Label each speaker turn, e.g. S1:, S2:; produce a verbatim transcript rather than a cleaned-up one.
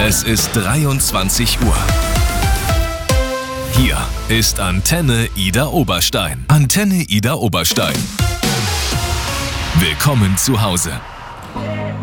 S1: Es ist dreiundzwanzig Uhr. Hier ist Antenne Ida Oberstein. Antenne Ida Oberstein. Willkommen zu Hause.